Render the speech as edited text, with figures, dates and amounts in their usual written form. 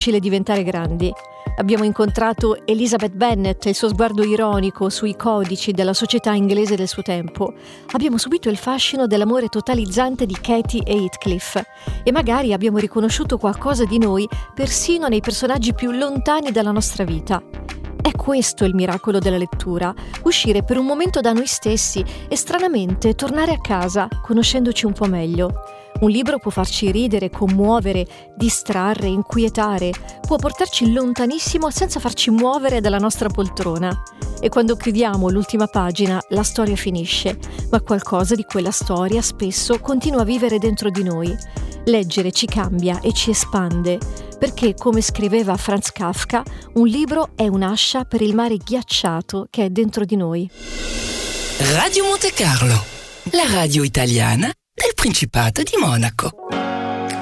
difficile diventare grandi. Abbiamo incontrato Elizabeth Bennet e il suo sguardo ironico sui codici della società inglese del suo tempo. Abbiamo subito il fascino dell'amore totalizzante di Katie e Heathcliff e magari abbiamo riconosciuto qualcosa di noi persino nei personaggi più lontani dalla nostra vita. È questo il miracolo della lettura, uscire per un momento da noi stessi e stranamente tornare a casa conoscendoci un po' meglio. Un libro può farci ridere, commuovere, distrarre, inquietare, può portarci lontanissimo senza farci muovere dalla nostra poltrona. E quando chiudiamo l'ultima pagina, la storia finisce, ma qualcosa di quella storia spesso continua a vivere dentro di noi. Leggere ci cambia e ci espande, perché, come scriveva Franz Kafka, un libro è un'ascia per il mare ghiacciato che è dentro di noi. Radio Monte Carlo, la radio italiana del Principato di Monaco.